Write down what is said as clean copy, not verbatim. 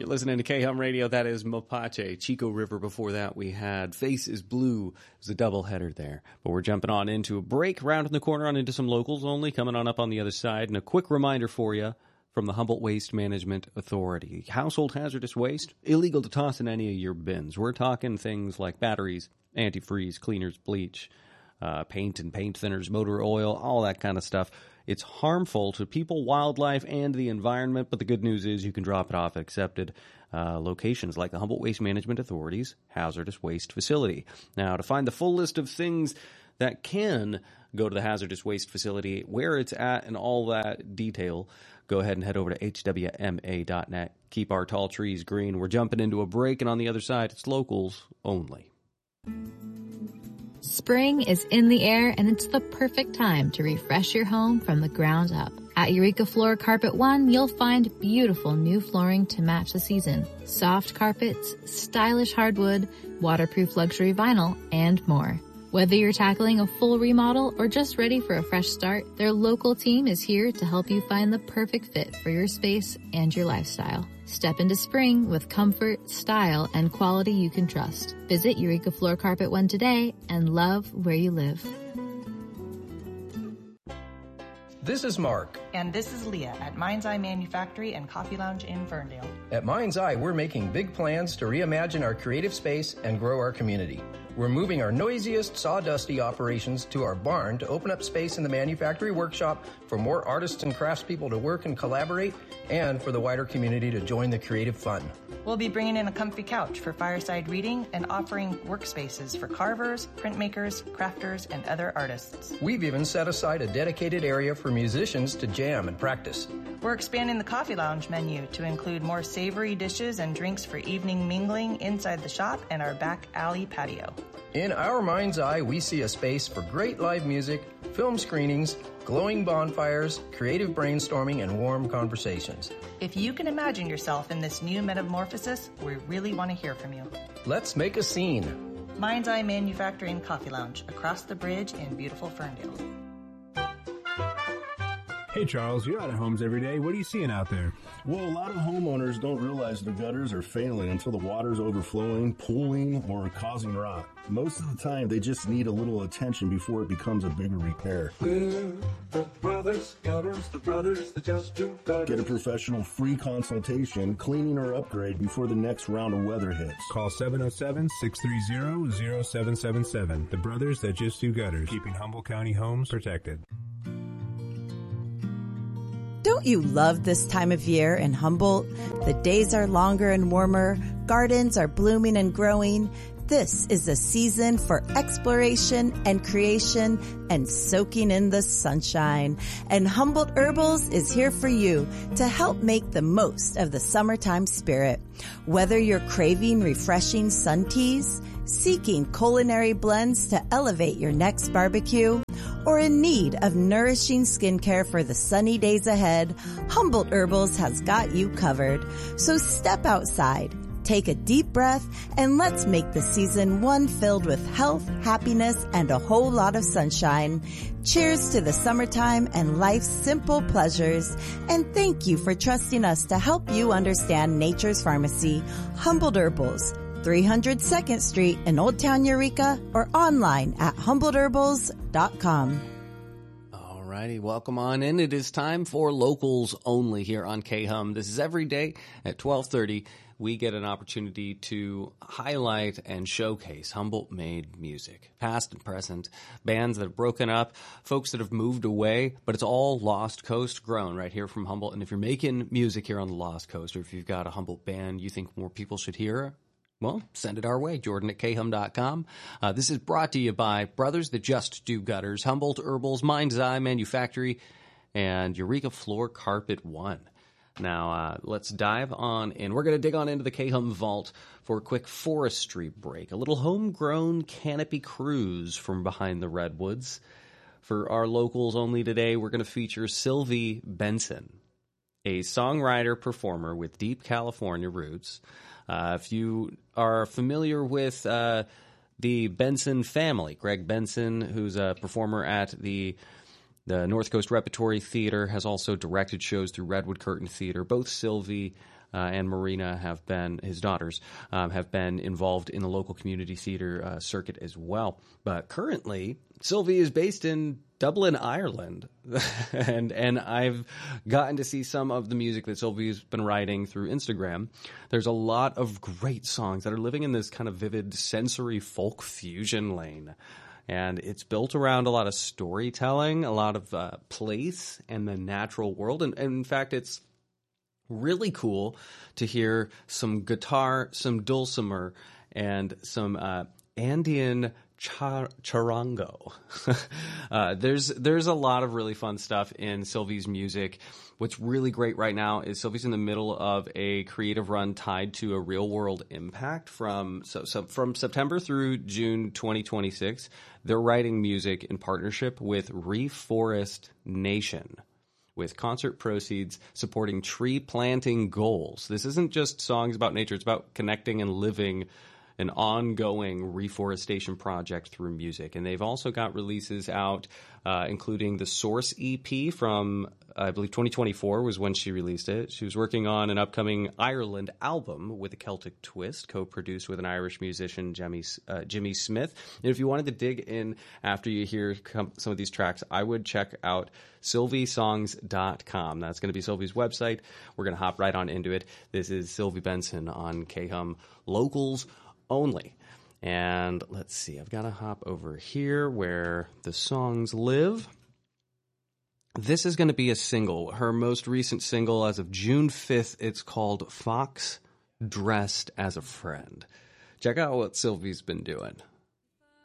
You're listening to K-Hum Radio. That is Mapache. Chico River before that we had Face is Blue. It was a doubleheader there. But we're jumping on into a break, round in the corner on into some locals only, coming on up on the other side. And a quick reminder for you from the Humboldt Waste Management Authority. Household hazardous waste, illegal to toss in any of your bins. We're talking things like batteries, antifreeze, cleaners, bleach, paint and paint thinners, motor oil, all that kind of stuff. It's harmful to people, wildlife, and the environment, but the good news is you can drop it off at accepted locations like the Humboldt Waste Management Authority's Hazardous Waste Facility. Now, to find the full list of things that can go to the Hazardous Waste Facility, where it's at, and all that detail, go ahead and head over to hwma.net. Keep our tall trees green. We're jumping into a break, and on the other side, it's locals only. Spring is in the air, and it's the perfect time to refresh your home from the ground up. At Eureka Floor Carpet One, you'll find beautiful new flooring to match the season, soft carpets, stylish hardwood, waterproof luxury vinyl, and more. Whether you're tackling a full remodel or just ready for a fresh start, their local team is here to help you find the perfect fit for your space and your lifestyle. Step into spring with comfort, style, and quality you can trust. Visit Eureka Floor Carpet One today and love where you live. This is Mark. And this is Leah at Mind's Eye Manufactory and Coffee Lounge in Ferndale. At Mind's Eye, we're making big plans to reimagine our creative space and grow our community. We're moving our noisiest, sawdusty operations to our barn to open up space in the manufactory workshop for more artists and craftspeople to work and collaborate, and for the wider community to join the creative fun. We'll be bringing in a comfy couch for fireside reading and offering workspaces for carvers, printmakers, crafters, and other artists. We've even set aside a dedicated area for musicians to jam and practice. We're expanding the coffee lounge menu to include more savory dishes and drinks for evening mingling inside the shop and our back alley patio. In our Mind's Eye, we see a space for great live music, film screenings, glowing bonfires, creative brainstorming, and warm conversations. If you can imagine yourself in this new metamorphosis, we really want to hear from you. Let's make a scene. Mind's Eye Manufacturing Coffee Lounge, across the bridge in beautiful Ferndale. Hey Charles, you're out of homes every day. What are you seeing out there? Well, a lot of homeowners don't realize their gutters are failing until the water's overflowing, pooling, or causing rot. Most of the time, they just need a little attention before it becomes a bigger repair. We're the brothers, gutters, the brothers that just do gutters. Get a professional free consultation, cleaning or upgrade before the next round of weather hits. Call 707-630-0777. The brothers that just do gutters, keeping Humboldt County homes protected. Don't you love this time of year in Humboldt? The days are longer and warmer, gardens are blooming and growing. This is a season for exploration and creation and soaking in the sunshine. And Humboldt Herbals is here for you to help make the most of the summertime spirit. Whether you're craving refreshing sun teas, seeking culinary blends to elevate your next barbecue, or in need of nourishing skincare for the sunny days ahead, Humboldt Herbals has got you covered. So step outside, take a deep breath, and let's make the season one filled with health, happiness, and a whole lot of sunshine. Cheers to the summertime and life's simple pleasures. And thank you for trusting us to help you understand nature's pharmacy, Humboldt Herbals. 300 2nd Street in Old Town Eureka, or online at HumboldtHerbals.com. All righty, welcome on in. It is time for Locals Only here on K-Hum. This is every day at 12:30. We get an opportunity to highlight and showcase Humboldt-made music, past and present, bands that have broken up, folks that have moved away, but it's all Lost Coast grown right here from Humboldt. And if you're making music here on the Lost Coast, or if you've got a Humboldt band you think more people should hear, well, send it our way, Jordan at khum.com. This is brought to you by Brothers That Just Do Gutters, Humboldt Herbals, Mind's Eye Manufactory, and Eureka Floor Carpet One. Now, let's dive on in. We're going to dig on into the K-Hum Vault for a quick forestry break, a little homegrown canopy cruise from behind the redwoods. For our Locals Only today, we're going to feature Sylvie Benson, a songwriter-performer with deep California roots. If you are familiar with the Benson family, Greg Benson, who's a performer at the North Coast Repertory Theater, has also directed shows through Redwood Curtain Theater. Both Sylvie and Marina have been, his daughters, have been involved in the local community theater circuit as well. But currently, Sylvie is based in Dublin, Ireland, and I've gotten to see some of the music that Sylvie's been writing through Instagram. There's a lot of great songs that are living in this kind of vivid sensory folk fusion lane. And it's built around a lot of storytelling, a lot of place and the natural world. And in fact, it's really cool to hear some guitar, some dulcimer, and some Andean charango. There's a lot of really fun stuff in Sylvie's music. What's really great right now is Sylvie's in the middle of a creative run tied to a real world impact from September through June 2026. They're writing music in partnership with Reforest Nation, with concert proceeds supporting tree planting goals. This isn't just songs about nature. It's about connecting and living an ongoing reforestation project through music. And they've also got releases out, including the Source EP from, I believe, 2024 was when she released it. She was working on an upcoming Ireland album with a Celtic twist, co-produced with an Irish musician, Jimmy Smith. And if you wanted to dig in after you hear some of these tracks, I would check out sylviesongs.com. That's going to be Sylvie's website. We're going to hop right on into it. This is Sylvie Benson on KHUM Locals Only. And let's see, I've got to hop over here where the songs live. This is going to be a single, her most recent single as of June 5th. It's called Fox Dressed as a Friend. Check out what Sylvie's been doing.